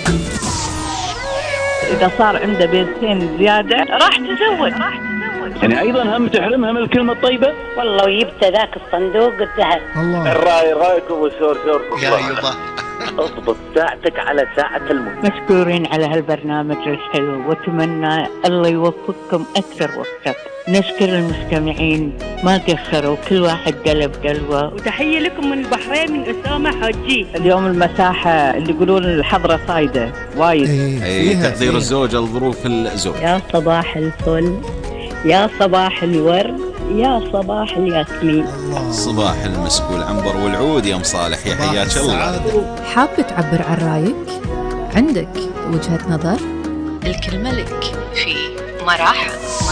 إذا صار عنده بيتين زيادة راح تزوج. يعني أيضا هم تحرمها من الكلمة الطيبة. والله وجبت ذاك الصندوق الذهب. الله. رايكم وشور يا يبا. اضبط ساعتك على ساعة الموت. مشكورين على هالبرنامج الحلو، واتمنى الله يوفقكم أكثر وأكثر. نشكر المستمعين ما قصروا، كل واحد قلب قلبه. وتحية لكم من البحرين من أسامة حجي. اليوم المساحة اللي يقولون الحضرة صايدة وايد. تقدير الزوج لظروف الزوج. يا صباح الفل، يا صباح الورد، يا صباح الياسمين. صباح المسك والعنبر والعود يا مصالح، يا حياك الله. حاب تعبر عن رايك؟ عندك وجهة نظر؟ الكلمة لك في مراحل.